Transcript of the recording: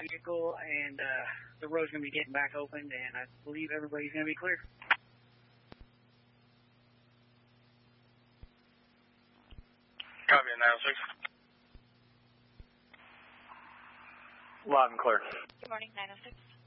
vehicle, and the road's going to be getting back opened, and I believe everybody's going to be clear. Copy, 906. Loud and clear. Good morning, 906.